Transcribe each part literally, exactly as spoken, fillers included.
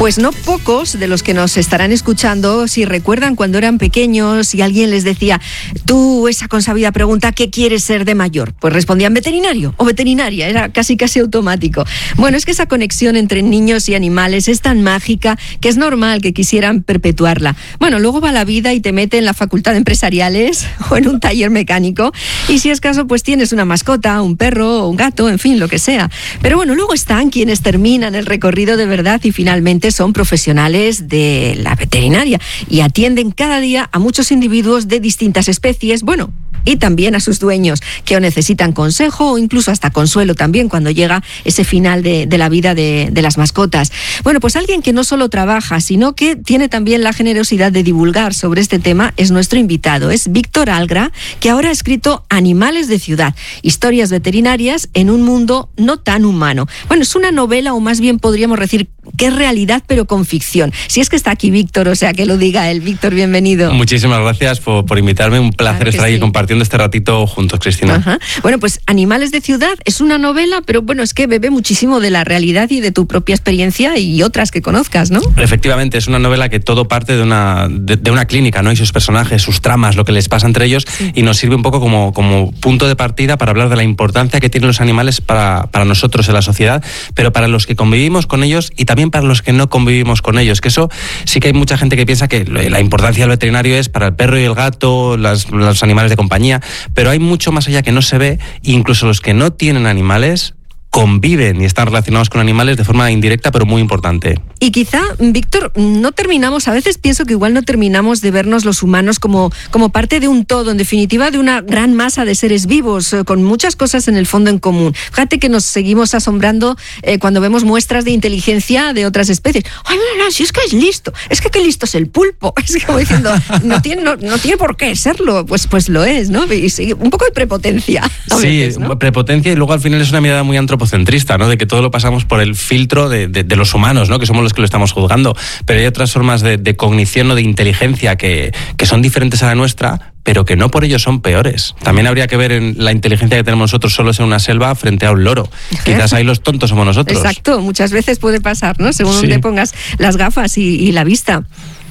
Pues no pocos de los que nos estarán escuchando, si recuerdan cuando eran pequeños y alguien les decía, tú, esa consabida pregunta, ¿qué quieres ser de mayor? Pues respondían veterinario o veterinaria, era casi casi automático. Bueno, es que esa conexión entre niños y animales es tan mágica que es normal que quisieran perpetuarla. Bueno, luego va la vida y te mete en la facultad de empresariales o en un taller mecánico y si es caso, pues tienes una mascota, un perro, un gato, en fin, lo que sea. Pero bueno, luego están quienes terminan el recorrido de verdad y finalmente son profesionales de la veterinaria y atienden cada día a muchos individuos de distintas especies, bueno, y también a sus dueños, que o necesitan consejo o incluso hasta consuelo también cuando llega ese final de, de la vida de, de las mascotas. Bueno, pues alguien que no solo trabaja, sino que tiene también la generosidad de divulgar sobre este tema es nuestro invitado. Es Víctor Algra, que ahora ha escrito Animales de ciudad, historias veterinarias en un mundo no tan humano. Bueno, es una novela, o más bien podríamos decir que es realidad, pero con ficción. Si es que está aquí Víctor, o sea, que lo diga él. Víctor, bienvenido. Muchísimas gracias por, por invitarme. Un placer claro estar sí. aquí compartiendo este ratito juntos, Cristina. Ajá. Bueno, pues Animales de ciudad es una novela, pero bueno, es que bebe muchísimo de la realidad y de tu propia experiencia y otras que conozcas, ¿no? Efectivamente, es una novela que todo parte de una, de, de una clínica, ¿no? Y sus personajes, sus tramas, lo que les pasa entre ellos, sí. y nos sirve un poco como, como punto de partida para hablar de la importancia que tienen los animales para, para nosotros en la sociedad, pero para los que convivimos con ellos y también para los que no convivimos con ellos, que eso sí que hay mucha gente que piensa que la importancia del veterinario es para el perro y el gato, las, los animales de compañía, pero hay mucho más allá que no se ve, incluso los que no tienen animales conviven y están relacionados con animales de forma indirecta, pero muy importante. Y quizá, Víctor, no terminamos, a veces pienso que igual no terminamos de vernos los humanos como, como parte de un todo, en definitiva de una gran masa de seres vivos, eh, con muchas cosas en el fondo en común. Fíjate que nos seguimos asombrando eh, cuando vemos muestras de inteligencia de otras especies. ¡Ay, mira, si es que es listo! Es que qué listo es el pulpo. Es como diciendo, no tiene, no, no tiene por qué serlo. Pues, pues lo es, ¿no? Y sí, un poco de prepotencia. Sí, veces, ¿no? Prepotencia, y luego al final es una mirada muy antropocentrista, ¿no? De que todo lo pasamos por el filtro de, de, de los humanos, ¿no? Que somos los que lo estamos juzgando. Pero hay otras formas de, de cognición o de inteligencia que, que son diferentes a la nuestra, pero que no por ello son peores. También habría que ver en la inteligencia que tenemos nosotros solos en una selva frente a un loro. Quizás ahí los tontos somos nosotros. Exacto, muchas veces puede pasar, ¿no? Según sí. donde pongas las gafas y, y la vista.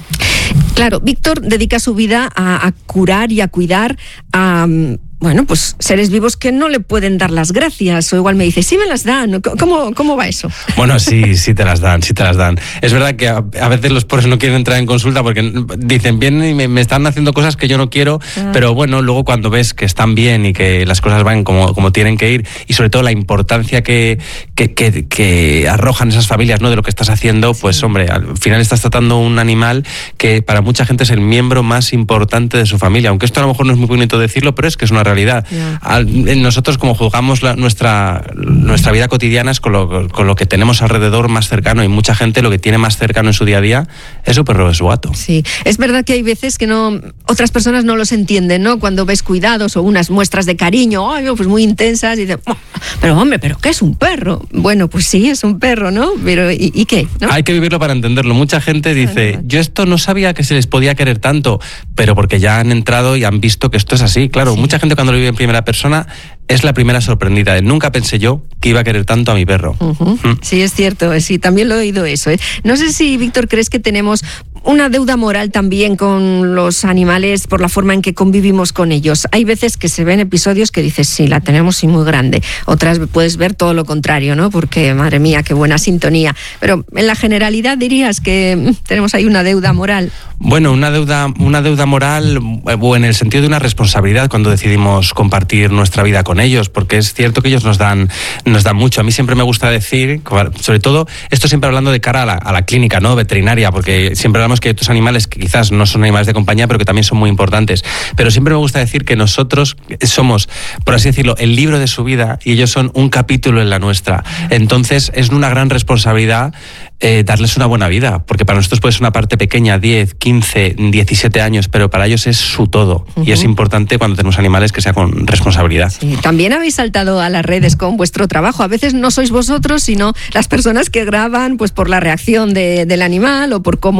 Claro, Víctor dedica su vida a, a curar y a cuidar a... bueno, pues seres vivos que no le pueden dar las gracias, o igual me dice, sí me las dan, ¿cómo, cómo va eso? Bueno, sí, sí te las dan, sí te las dan. Es verdad que a, a veces los pobres no quieren entrar en consulta porque dicen, bien, y me, me están haciendo cosas que yo no quiero, ah. pero bueno, luego cuando ves que están bien y que las cosas van como, como tienen que ir, y sobre todo la importancia que, que, que, que arrojan esas familias, ¿no? De lo que estás haciendo, pues sí. hombre, al final estás tratando un animal que para mucha gente es el miembro más importante de su familia, aunque esto a lo mejor no es muy bonito decirlo, pero es que es una realidad. Yeah. Al, nosotros como juzgamos la, nuestra, nuestra vida cotidiana es con lo, con lo que tenemos alrededor más cercano, y mucha gente lo que tiene más cercano en su día a día es su perro, es su gato. Sí, es verdad que hay veces que no, otras personas no los entienden, ¿no? Cuando ves cuidados o unas muestras de cariño, ay, pues muy intensas, y dices, oh, pero hombre, ¿pero qué es un perro? Bueno, pues sí, es un perro, ¿no? Pero ¿y, y qué? ¿No? Hay que vivirlo para entenderlo. Mucha gente dice, yo esto no sabía que se les podía querer tanto, pero porque ya han entrado y han visto que esto es así. Claro, sí. mucha gente cuando lo vive en primera persona es la primera sorprendida. Nunca pensé yo que iba a querer tanto a mi perro. Uh-huh. Mm. Sí, es cierto, sí, también lo he oído eso. ¿eh? No sé si, Víctor, crees que tenemos una deuda moral también con los animales por la forma en que convivimos con ellos. Hay veces que se ven episodios que dices, sí, la tenemos y muy grande. Otras puedes ver todo lo contrario, ¿no? Porque, madre mía, qué buena sintonía. Pero en la generalidad dirías que tenemos ahí una deuda moral. Bueno, una deuda, una deuda moral, o en el sentido de una responsabilidad cuando decidimos compartir nuestra vida con ellos, porque es cierto que ellos nos dan, nos dan mucho. A mí siempre me gusta decir, sobre todo, esto siempre hablando de cara a la, a la clínica, ¿no? Veterinaria, porque siempre hablamos que hay otros animales que quizás no son animales de compañía, pero que también son muy importantes. Pero siempre me gusta decir que nosotros somos, por así decirlo, el libro de su vida y ellos son un capítulo en la nuestra. Entonces es una gran responsabilidad eh, darles una buena vida, porque para nosotros puede ser una parte pequeña, diez, quince, diecisiete años, pero para ellos es su todo. Uh-huh. Y es importante cuando tenemos animales que sea con responsabilidad. Sí, también habéis saltado a las redes con vuestro trabajo. A veces no sois vosotros, sino las personas que graban, pues por la reacción de, del animal o por cómo es el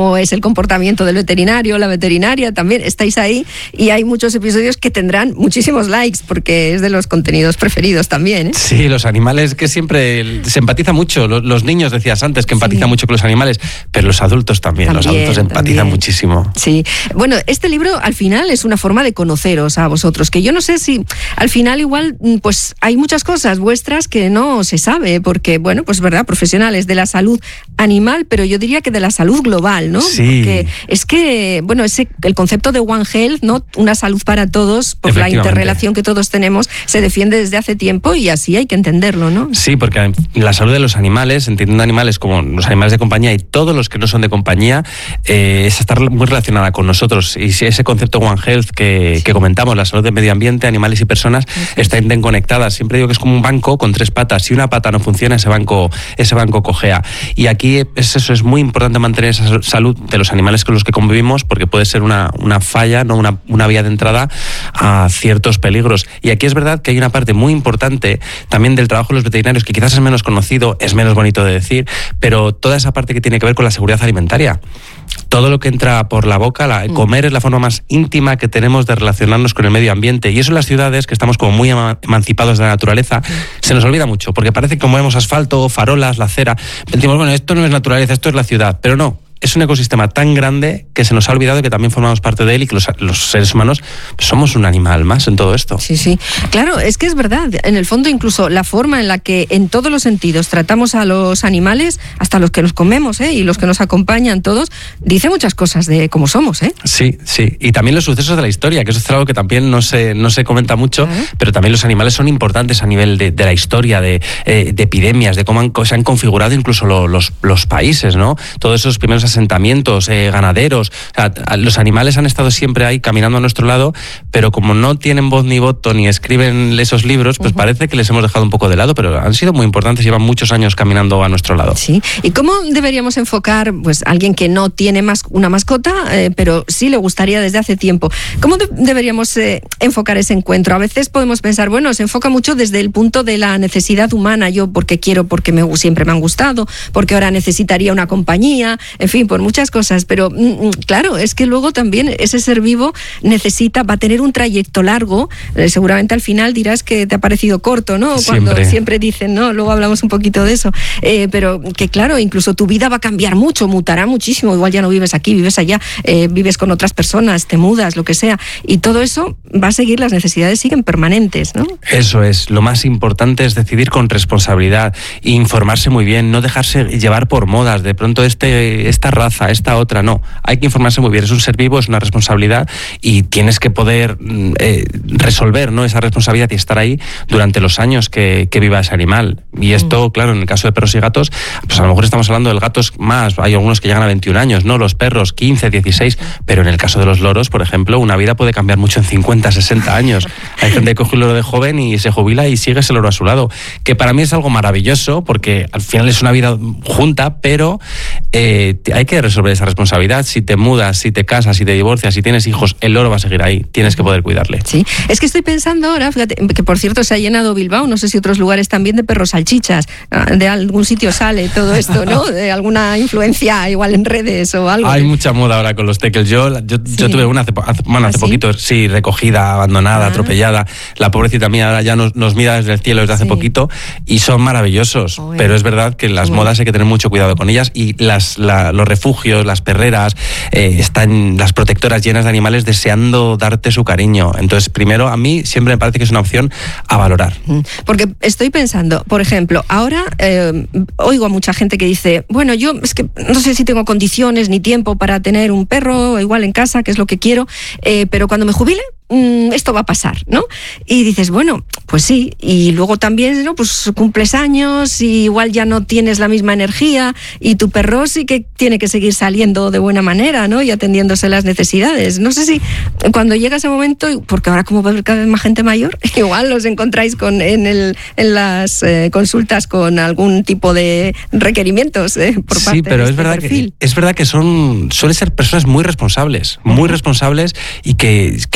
comportamiento del veterinario, la veterinaria, también estáis ahí y hay muchos episodios que tendrán muchísimos likes porque es de los contenidos preferidos también, ¿eh? Sí, los animales que siempre se empatiza mucho, los, los niños decías antes que empatizan sí. mucho con los animales, pero los adultos también, también los adultos empatizan también. muchísimo. Sí, bueno, este libro al final es una forma de conoceros a vosotros, que yo no sé si al final igual pues hay muchas cosas vuestras que no se sabe, porque bueno, pues verdad, profesionales de la salud animal, pero yo diría que de la salud global, ¿no? Sí. Porque es que, bueno, ese, el concepto de One Health, ¿no? Una salud para todos, por la interrelación que todos tenemos, se defiende desde hace tiempo y así hay que entenderlo, ¿no? Sí, porque la salud de los animales, entendiendo animales como los animales de compañía y todos los que no son de compañía, eh, es estar muy relacionada con nosotros. Y si ese concepto One Health que, sí. que comentamos, la salud del medio ambiente, animales y personas, sí. está interconectada. Siempre digo que es como un banco con tres patas. Si una pata no funciona, ese banco, ese banco cojea. Y aquí es eso, es muy importante mantener esa salud de los animales con los que convivimos, porque puede ser una, una falla, no una, una vía de entrada a ciertos peligros. Y aquí es verdad que hay una parte muy importante también del trabajo de los veterinarios, que quizás es menos conocido, es menos bonito de decir, pero toda esa parte que tiene que ver con la seguridad alimentaria. Todo lo que entra por la boca, la, comer es la forma más íntima que tenemos de relacionarnos con el medio ambiente. Y eso en las ciudades, que estamos como muy emancipados de la naturaleza, se nos olvida mucho, porque parece que como vemos asfalto, farolas, la acera, decimos, bueno, esto no es naturaleza, esto es la ciudad, pero no. Es un ecosistema tan grande que se nos ha olvidado que también formamos parte de él y que los, los seres humanos somos un animal más en todo esto. Sí, sí. Claro, es que es verdad. En el fondo, incluso la forma en la que en todos los sentidos tratamos a los animales, hasta los que nos comemos, ¿eh? Y los que nos acompañan todos, dice muchas cosas de cómo somos, ¿eh? Sí, sí. Y también los sucesos de la historia, que eso es algo que también no se, no se comenta mucho, ¿eh? Pero también los animales son importantes a nivel de, de la historia, de, eh, de epidemias, de cómo han, se han configurado incluso lo, los, los países, ¿no? Todos esos primeros asentamientos eh, ganaderos, o sea, los animales han estado siempre ahí caminando a nuestro lado, pero como no tienen voz ni voto ni escriben esos libros, pues uh-huh. parece que les hemos dejado un poco de lado, pero han sido muy importantes, llevan muchos años caminando a nuestro lado. Sí. ¿Y cómo deberíamos enfocar, pues, a alguien que no tiene más una mascota, eh, pero sí le gustaría desde hace tiempo? ¿Cómo de- deberíamos eh, enfocar ese encuentro? A veces podemos pensar, bueno, se enfoca mucho desde el punto de la necesidad humana, yo porque quiero, porque me, siempre me han gustado, porque ahora necesitaría una compañía, en fin, por muchas cosas, pero mm, claro, es que luego también ese ser vivo necesita, va a tener un trayecto largo, eh, seguramente al final dirás que te ha parecido corto, ¿no? Cuando siempre, siempre dicen, ¿no? Luego hablamos un poquito de eso, eh, pero que claro, incluso tu vida va a cambiar mucho, mutará muchísimo, igual ya no vives aquí, vives allá, eh, vives con otras personas, te mudas, lo que sea, y todo eso va a seguir, las necesidades siguen permanentes, ¿no? Eso es, lo más importante es decidir con responsabilidad, informarse muy bien, no dejarse llevar por modas, de pronto este, esta raza, esta otra, no, hay que informarse muy bien, es un ser vivo, es una responsabilidad y tienes que poder eh, resolver, ¿no?, esa responsabilidad y estar ahí durante los años que, que viva ese animal. Y esto, claro, en el caso de perros y gatos, pues a lo mejor estamos hablando del gato más, hay algunos que llegan a veintiún años, ¿no?, los perros quince, dieciséis, pero en el caso de los loros, por ejemplo, una vida puede cambiar mucho en cincuenta, sesenta años. Hay gente que coge un loro de joven y se jubila y sigue ese loro a su lado, que para mí es algo maravilloso porque al final es una vida junta, pero eh, hay que resolver esa responsabilidad. Si te mudas, si te casas, si te divorcias, si tienes hijos, el loro va a seguir ahí, tienes que poder cuidarle. Sí, es que estoy pensando ahora, fíjate, que por cierto se ha llenado Bilbao, no sé si otros lugares también, de perros salchichas, de algún sitio sale todo esto, ¿no? De alguna influencia igual en redes o algo. Hay mucha moda ahora con los teckels. Yo, yo, sí. yo tuve una hace, hace, bueno, hace ¿Ah, poquito, sí? sí, recogida, abandonada, ah. atropellada. La pobrecita mía ahora ya nos, nos mira desde el cielo desde hace sí. poquito y son maravillosos, oh, pero es verdad que las bueno. modas hay que tener mucho cuidado con ellas y las, la, los refugios, las perreras, eh, están las protectoras llenas de animales deseando darte su cariño. Entonces, primero, a mí siempre me parece que es una opción a valorar. Porque estoy pensando, por ejemplo, ahora eh, oigo a mucha gente que dice, bueno, yo es que no sé si tengo condiciones ni tiempo para tener un perro igual en casa, que es lo que quiero, eh, pero cuando me jubile, esto va a pasar, ¿no? Y dices, bueno, pues sí, y luego también, ¿no?, pues cumples años y igual ya no tienes la misma energía y tu perro sí que tiene que seguir saliendo de buena manera, ¿no?, y atendiéndose las necesidades. No sé si cuando llega ese momento, porque ahora como va a haber cada vez más gente mayor, igual los encontráis con, en, el, en las eh, consultas con algún tipo de requerimientos eh, por parte sí, pero de es este verdad perfil. Que, es verdad que son suelen ser personas muy responsables, muy mm. responsables y que, que se dedican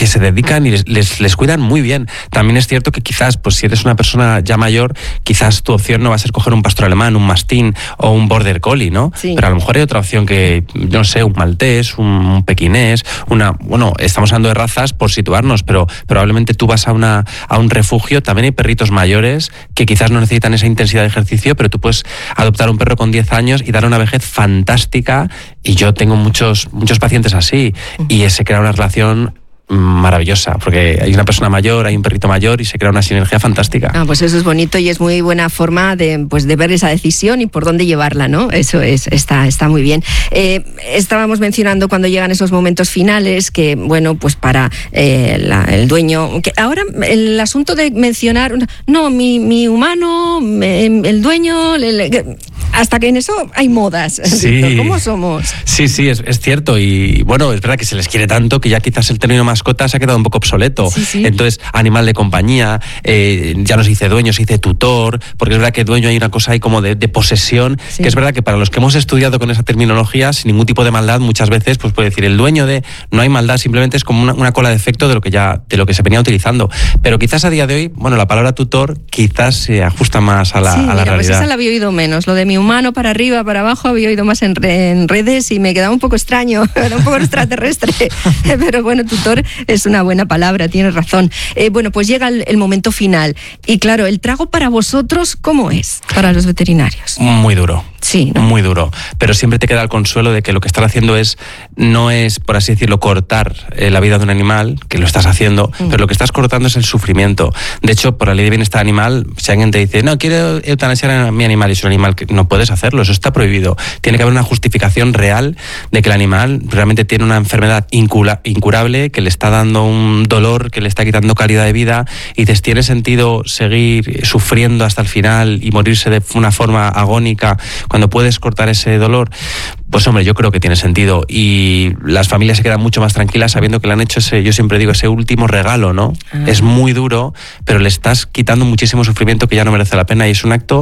dedican y les, les, les cuidan muy bien. También es cierto que quizás, pues si eres una persona ya mayor, quizás tu opción no va a ser coger un pastor alemán, un mastín o un border collie, ¿no? Sí. Pero a lo mejor hay otra opción que, no sé, un maltés, un, un pequinés, una... Bueno, estamos hablando de razas por situarnos, pero probablemente tú vas a, una, a un refugio, también hay perritos mayores que quizás no necesitan esa intensidad de ejercicio, pero tú puedes adoptar un perro con diez años y darle una vejez fantástica, y yo tengo muchos, muchos pacientes así, y se crea una relación maravillosa, porque hay una persona mayor, hay un perrito mayor y se crea una sinergia fantástica. Ah, pues eso es bonito y es muy buena forma de, pues, de ver esa decisión y por dónde llevarla, ¿no? Eso es, está, está muy bien. Eh, estábamos mencionando cuando llegan esos momentos finales que, bueno, pues para eh, la, el dueño, que ahora el asunto de mencionar, no, mi, mi humano, el dueño, el, hasta que en eso hay modas. Sí. ¿Cómo somos? Sí, sí, es, es cierto, y bueno, es verdad que se les quiere tanto que ya quizás el término mascota se ha quedado un poco obsoleto. Sí, sí. Entonces, animal de compañía, eh, ya no se dice dueño, se dice tutor, porque es verdad que dueño hay una cosa ahí como de, de posesión, sí. que es verdad que para los que hemos estudiado con esa terminología, sin ningún tipo de maldad, muchas veces pues puede decir el dueño de, no hay maldad, simplemente es como una, una cola de efecto de lo que ya, de lo que se venía utilizando. Pero quizás a día de hoy, bueno, la palabra tutor quizás se ajusta más a la, sí, a la mira, realidad. Pues esa la había oído menos, lo de mi humano para arriba, para abajo, había oído más en, re, en redes y me quedaba un poco extraño, era un poco extraterrestre, pero bueno, tutor es una buena palabra, tienes razón. Eh, bueno, pues llega el, el momento final. Y claro, el trago para vosotros, ¿cómo es para los veterinarios? Muy duro. Sí, ¿no? Muy duro. Pero siempre te queda el consuelo de que lo que estás haciendo es, no es, por así decirlo, cortar eh, la vida de un animal, que lo estás haciendo, mm. pero lo que estás cortando es el sufrimiento. De hecho, por la ley de bienestar animal, si alguien te dice, no, quiero eutanasiar a mi animal, y es un animal que no puedes hacerlo, eso está prohibido. Tiene que haber una justificación real de que el animal realmente tiene una enfermedad incura, incurable, que le está dando un dolor, que le está quitando calidad de vida, y dices, ¿tiene sentido seguir sufriendo hasta el final y morirse de una forma agónica cuando puedes cortar ese dolor? Pues hombre, yo creo que tiene sentido, y las familias se quedan mucho más tranquilas sabiendo que le han hecho ese, yo siempre digo, ese último regalo, ¿no? Ah. Es muy duro, pero le estás quitando muchísimo sufrimiento que ya no merece la pena, y es un acto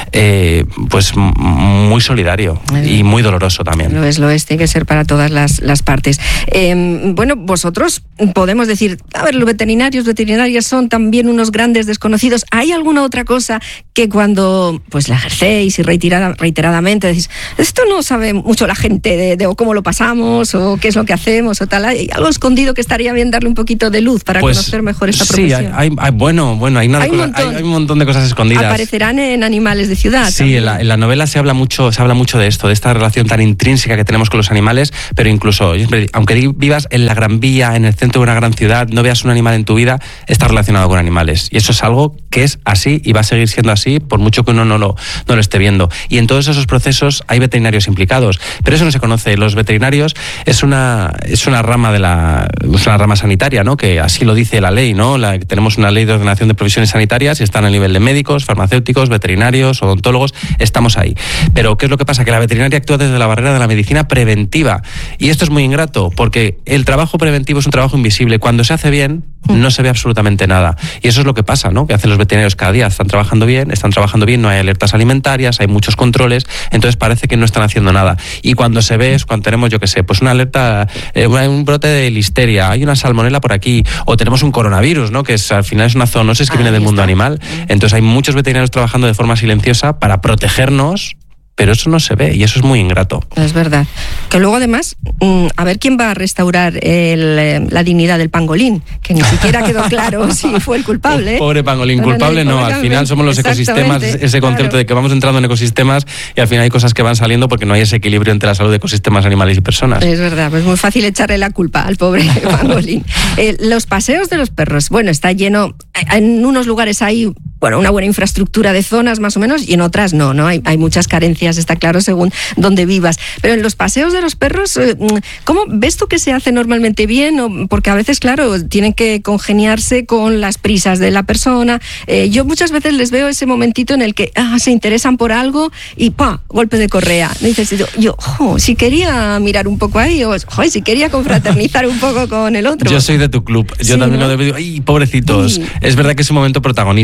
eh, pues muy solidario eh, y muy doloroso también. Lo es, lo es, tiene que ser para todas las, las partes. Eh, bueno, vosotros podemos decir, a ver, los veterinarios, veterinarias son también unos grandes desconocidos. ¿Hay alguna otra cosa que cuando pues la ejercéis y reiterada, reiteradamente decís, esto no sabe mucho la gente de, de o cómo lo pasamos o qué es lo que hacemos o tal? ¿Hay algo escondido que estaría bien darle un poquito de luz para pues, conocer mejor esta sí, profesión? Sí, hay, hay, bueno, bueno, hay, una ¿Hay, cosa, un montón, hay, hay un montón de cosas escondidas. Aparecerán en Animales de Ciudad. Sí, en la, en la novela se habla mucho, se habla mucho de esto, de esta relación tan intrínseca que tenemos con los animales, pero incluso, aunque vivas en la Gran Vía, en el centro de una gran ciudad, no veas un animal en tu vida, está relacionado con animales. Y eso es algo que es así y va a seguir siendo así por mucho que uno no lo, no lo esté viendo. Y en todos esos procesos hay veterinarios implicados, pero eso no se conoce. Los veterinarios es una, es una rama de la, es una rama sanitaria, ¿no? Que así lo dice la ley, ¿no? La, tenemos una ley de ordenación de profesiones sanitarias y están a nivel de médicos, farmacéuticos, veterinarios, odontólogos, estamos ahí. Pero ¿qué es lo que pasa? Que la veterinaria actúa desde la barrera de la medicina preventiva, y esto es muy ingrato porque el trabajo preventivo es un trabajo invisible. Cuando se hace bien, no se ve absolutamente nada, y eso es lo que pasa, ¿no? Que hacen los veterinarios cada día, están trabajando bien, están trabajando bien, no hay alertas alimentarias, hay muchos controles, entonces parece que no están haciendo nada, y cuando se ve es cuando tenemos, yo qué sé, pues una alerta, eh, un brote de listeria, hay una salmonela por aquí, o tenemos un coronavirus, ¿no? Que es, al final es una zoonosis que ah, viene del mundo está. animal, entonces hay muchos veterinarios trabajando de forma silenciosa para protegernos, pero eso no se ve y eso es muy ingrato. Es verdad. Que luego además, a ver quién va a restaurar el, la dignidad del pangolín, que ni siquiera quedó claro si fue el culpable. Pobre pangolín, no, culpable no, no, al final somos los ecosistemas, ese concepto claro. de que vamos entrando en ecosistemas y al final hay cosas que van saliendo porque no hay ese equilibrio entre la salud de ecosistemas, animales y personas. Es verdad, pues muy fácil echarle la culpa al pobre pangolín. Eh, los paseos de los perros, bueno, está lleno, en unos lugares hay bueno, una buena infraestructura de zonas más o menos y en otras no, ¿no? Hay, hay muchas carencias, está claro, según donde vivas. Pero en los paseos de los perros, ¿cómo ves tú que se hace normalmente bien? Porque a veces, claro, tienen que congeniarse con las prisas de la persona. Eh, yo muchas veces les veo ese momentito en el que ah, se interesan por algo y ¡pa! Golpe de correa. Dices, yo, jo, si quería mirar un poco ahí, o jo, si quería confraternizar un poco con el otro. Yo soy de tu club. Yo sí, también ¿no? lo digo, ¡ay, pobrecitos! Sí. Es verdad que es un momento protagonista. Ellos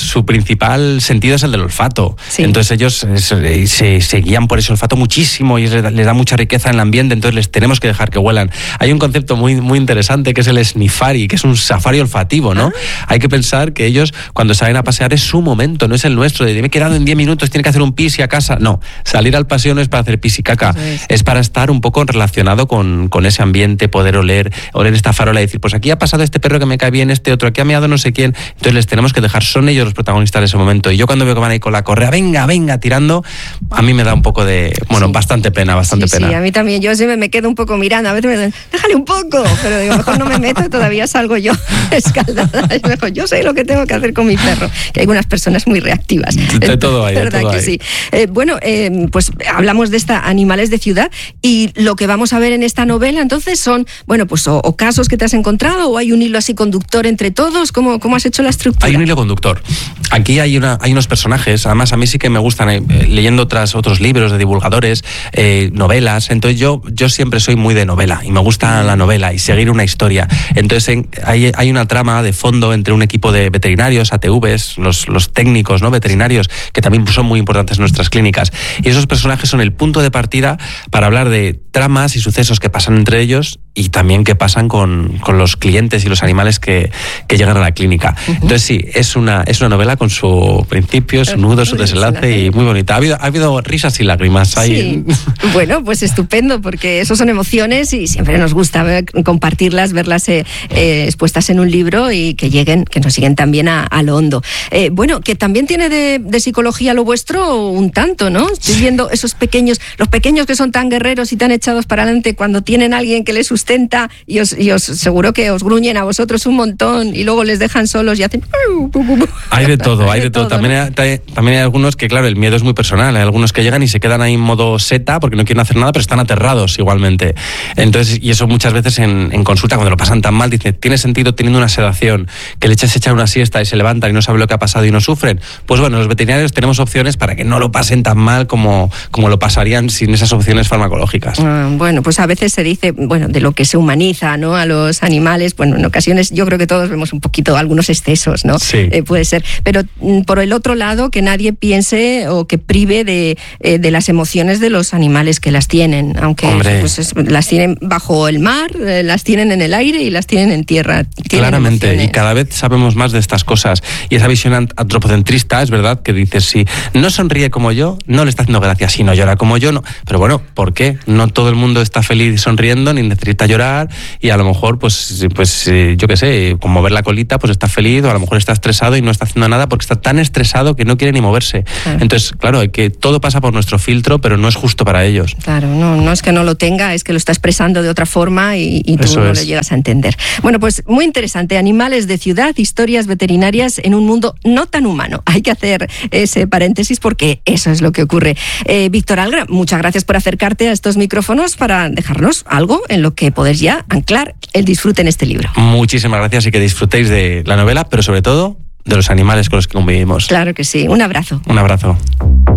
su principal sentido es el del olfato. Sí. Entonces ellos se, se, se guían por ese olfato muchísimo y les da mucha riqueza en el ambiente, entonces les tenemos que dejar que huelan. Hay un concepto muy, muy interesante que es el sniffari, que es un safari olfativo, ¿no? ¿Ah? Hay que pensar que ellos cuando salen a pasear es su momento, no es el nuestro, de me he quedado en diez minutos, tiene que hacer un pis y a casa. No, salir al paseo no es para hacer pis y caca, es. es para estar un poco relacionado con, con ese ambiente, poder oler, oler esta farola y decir, pues aquí ha pasado este perro que me cae bien, este otro, aquí ha meado no sé quién. Entonces les tenemos que dejar, son ellos los protagonistas de ese momento. Y yo cuando veo que van ahí con la correa, venga, venga, tirando, a mí me da un poco de, bueno, sí. bastante pena, bastante sí, pena. Sí, a mí también, yo siempre me quedo un poco mirando, a veces me dicen, déjale un poco, pero digo, mejor no me meto, todavía salgo yo escaldada. Es mejor, yo sé lo que tengo que hacer con mi perro, que hay algunas personas muy reactivas. De todo hay, de ¿verdad todo que hay. Sí? Eh, bueno, eh, pues hablamos de esta Animales de Ciudad y lo que vamos a ver en esta novela entonces son, bueno, pues o, o casos que te has encontrado o hay un hilo así conductor entre todos, ¿cómo, cómo has hecho la estructura? Hay un hilo conductor. Aquí hay, una, hay unos personajes, además a mí sí que me gustan, eh, leyendo otras, otros libros de divulgadores, eh, novelas, entonces yo, yo siempre soy muy de novela y me gusta la novela y seguir una historia. Entonces en, hay, hay una trama de fondo entre un equipo de veterinarios, A T Vs, los, los técnicos, ¿no? veterinarios, que también son muy importantes en nuestras clínicas. Y esos personajes son el punto de partida para hablar de tramas y sucesos que pasan entre ellos y también que pasan con, con los clientes y los animales que, que llegan a la clínica. Uh-huh. Entonces sí, es una, es una novela con su principio, su nudo, su desenlace y muy bonita. Ha habido, ha habido risas y lágrimas ahí. Sí. Bueno, pues estupendo, porque eso son emociones y siempre nos gusta ver, compartirlas, verlas eh, eh, expuestas en un libro y que lleguen, que nos siguen también a, a lo hondo. Eh, bueno, que también tiene de, de psicología lo vuestro un tanto, ¿no? Estoy viendo esos pequeños, los pequeños que son tan guerreros y tan echados para adelante cuando tienen a alguien que les sustenta y os, y os seguro que os gruñen a vosotros un montón y luego les dejan solos y hacen... Hay de todo, hay de, de todo. todo. También, ¿no? hay, también hay algunos que, claro, el miedo es muy personal. Hay algunos que llegan y se quedan ahí en modo seta porque no quieren hacer nada, pero están aterrados igualmente. Entonces, y eso muchas veces en, en consulta, cuando lo pasan tan mal, dice, ¿tiene sentido teniendo una sedación que le eches echar una siesta y se levantan y no saben lo que ha pasado y no sufren? Pues bueno, los veterinarios tenemos opciones para que no lo pasen tan mal como, como lo pasarían sin esas opciones farmacológicas. Ah, bueno, pues a veces se dice, bueno, de lo que se humaniza, ¿no? A los animales, bueno, en ocasiones yo creo que todos vemos un poquito algunos excesos, ¿no? Sí. Eh, puede ser. Pero mm, por el otro lado, que nadie piense o que prive de, eh, de las emociones de los animales que las tienen, aunque pues, es, las tienen bajo el mar, eh, las tienen en el aire y las tienen en tierra. Tienen Claramente, emociones. Y cada vez sabemos más de estas cosas. Y esa visión antropocentrista, es verdad, que dices, si no sonríe como yo, no le está haciendo gracia, si no llora como yo, no. Pero bueno, ¿por qué? No todo el mundo está feliz sonriendo, ni necesita llorar, y a lo mejor, pues, pues yo qué sé, como ver la colita, pues está feliz, o a lo mejor está estresado y no está haciendo nada porque está tan estresado que no quiere ni moverse. Claro. Entonces, claro, hay que todo pasa por nuestro filtro, pero no es justo para ellos. Claro, no, no es que no lo tenga, es que lo está expresando de otra forma y, y tú Eso no es. lo llegas a entender. Bueno, pues muy interesante. Animales de ciudad, historias veterinarias en un mundo no tan humano. Hay que hacer ese paréntesis porque eso es lo que ocurre. Eh, Víctor Algra, muchas gracias por acercarte a estos micrófonos para dejarnos algo en lo que poder ya anclar el disfrute en este libro. Muchísimas gracias y que disfrutéis de la novela, pero sobre todo de los animales con los que convivimos. Claro que sí. Un abrazo. Un abrazo.